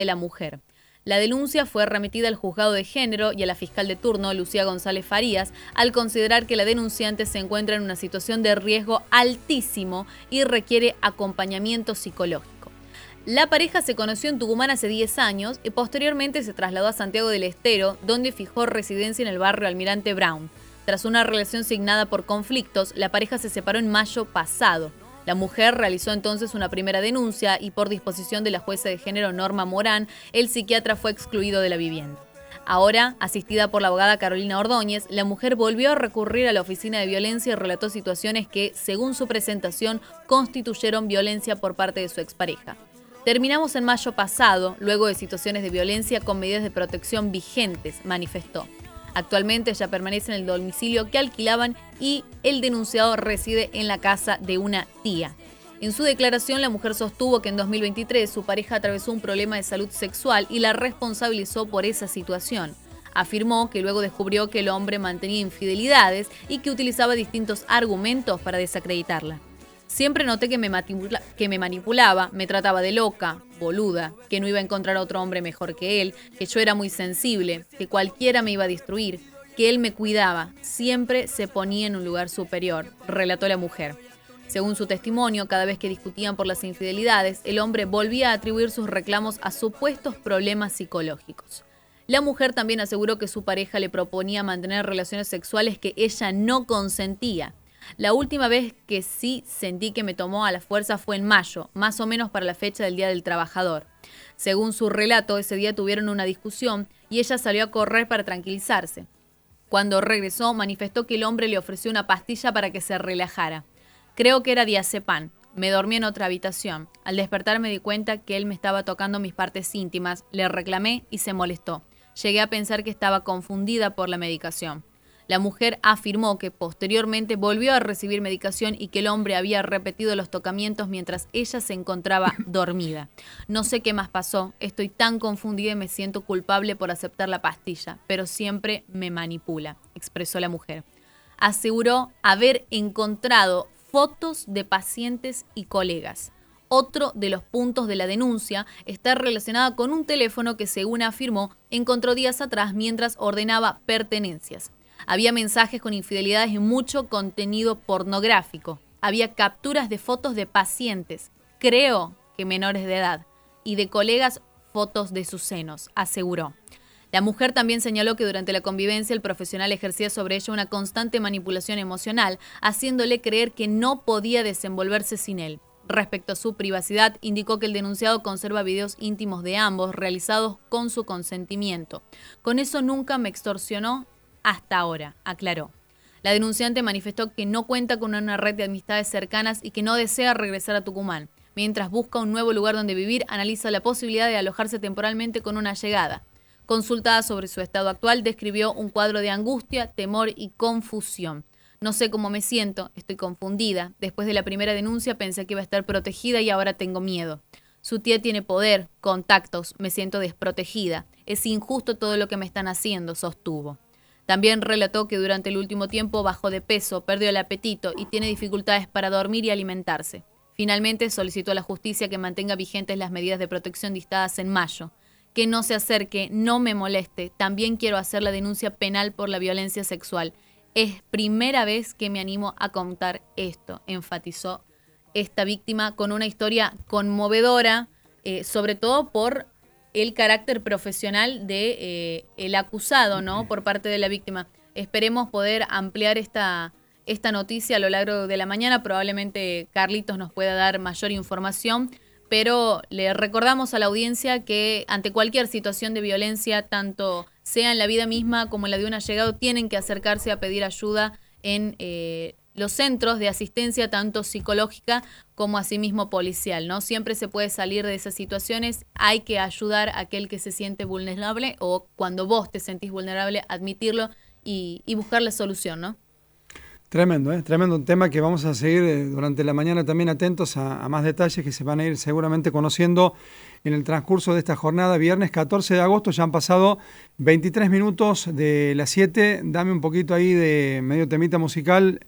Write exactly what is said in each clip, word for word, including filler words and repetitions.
de la mujer. La denuncia fue remitida al juzgado de género y a la fiscal de turno, Lucía González Farías, al considerar que la denunciante se encuentra en una situación de riesgo altísimo y requiere acompañamiento psicológico. La pareja se conoció en Tucumán hace diez años y posteriormente se trasladó a Santiago del Estero, donde fijó residencia en el barrio Almirante Brown. Tras una relación signada por conflictos, la pareja se separó en mayo pasado. La mujer realizó entonces una primera denuncia y por disposición de la jueza de género Norma Morán, el psiquiatra fue excluido de la vivienda. Ahora, asistida por la abogada Carolina Ordóñez, la mujer volvió a recurrir a la oficina de violencia y relató situaciones que, según su presentación, constituyeron violencia por parte de su expareja. Terminamos en mayo pasado, luego de situaciones de violencia con medidas de protección vigentes, manifestó. Actualmente ella permanece en el domicilio que alquilaban y el denunciado reside en la casa de una tía. En su declaración, la mujer sostuvo que en dos mil veintitrés su pareja atravesó un problema de salud sexual y la responsabilizó por esa situación. Afirmó que luego descubrió que el hombre mantenía infidelidades y que utilizaba distintos argumentos para desacreditarla. Siempre noté que me, manipula- que me manipulaba, me trataba de loca, boluda, que no iba a encontrar a otro hombre mejor que él, que yo era muy sensible, que cualquiera me iba a destruir, que él me cuidaba, siempre se ponía en un lugar superior, relató la mujer. Según su testimonio, cada vez que discutían por las infidelidades, el hombre volvía a atribuir sus reclamos a supuestos problemas psicológicos. La mujer también aseguró que su pareja le proponía mantener relaciones sexuales que ella no consentía. La última vez que sí sentí que me tomó a la fuerza fue en mayo, más o menos para la fecha del Día del Trabajador. Según su relato, ese día tuvieron una discusión y ella salió a correr para tranquilizarse. Cuando regresó, manifestó que el hombre le ofreció una pastilla para que se relajara. Creo que era diazepam. Me dormí en otra habitación. Al despertar me di cuenta que él me estaba tocando mis partes íntimas. Le reclamé y se molestó. Llegué a pensar que estaba confundida por la medicación. La mujer afirmó que posteriormente volvió a recibir medicación y que el hombre había repetido los tocamientos mientras ella se encontraba dormida. No sé qué más pasó, estoy tan confundida y me siento culpable por aceptar la pastilla, pero siempre me manipula, expresó la mujer. Aseguró haber encontrado fotos de pacientes y colegas. Otro de los puntos de la denuncia está relacionado con un teléfono que, según afirmó, encontró días atrás mientras ordenaba pertenencias. Había mensajes con infidelidades y mucho contenido pornográfico. Había capturas de fotos de pacientes, creo que menores de edad, y de colegas fotos de sus senos, aseguró. La mujer también señaló que durante la convivencia el profesional ejercía sobre ella una constante manipulación emocional, haciéndole creer que no podía desenvolverse sin él. Respecto a su privacidad, indicó que el denunciado conserva videos íntimos de ambos realizados con su consentimiento. Con eso nunca me extorsionó hasta ahora, aclaró. La denunciante manifestó que no cuenta con una red de amistades cercanas y que no desea regresar a Tucumán. Mientras busca un nuevo lugar donde vivir, analiza la posibilidad de alojarse temporalmente con una allegada. Consultada sobre su estado actual, describió un cuadro de angustia, temor y confusión. No sé cómo me siento, estoy confundida. Después de la primera denuncia pensé que iba a estar protegida y ahora tengo miedo. Su tía tiene poder, contactos, me siento desprotegida. Es injusto todo lo que me están haciendo, sostuvo. También relató que durante el último tiempo bajó de peso, perdió el apetito y tiene dificultades para dormir y alimentarse. Finalmente solicitó a la justicia que mantenga vigentes las medidas de protección dictadas en mayo. Que no se acerque, no me moleste. También quiero hacer la denuncia penal por la violencia sexual. Es primera vez que me animo a contar esto, enfatizó esta víctima con una historia conmovedora, eh, sobre todo por el carácter profesional de eh, el acusado, ¿no? Por parte de la víctima. Esperemos poder ampliar esta, esta noticia a lo largo de la mañana. Probablemente Carlitos nos pueda dar mayor información, pero le recordamos a la audiencia que ante cualquier situación de violencia, tanto sea en la vida misma como en la de un allegado, tienen que acercarse a pedir ayuda en eh, los centros de asistencia, tanto psicológica como asimismo policial, ¿no? Siempre se puede salir de esas situaciones, hay que ayudar a aquel que se siente vulnerable o cuando vos te sentís vulnerable, admitirlo y, y buscar la solución, ¿no? Tremendo, ¿eh? Tremendo, un tema que vamos a seguir eh, durante la mañana también atentos a, a más detalles que se van a ir seguramente conociendo en el transcurso de esta jornada. Viernes catorce de agosto, ya han pasado veintitrés minutos de las siete. Dame un poquito ahí de medio temita musical.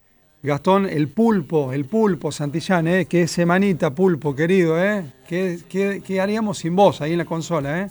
Gastón, el pulpo, el pulpo, Santillán, ¿eh? Qué semanita, pulpo, querido, ¿eh? ¿Qué, qué, qué haríamos sin vos ahí en la consola, eh?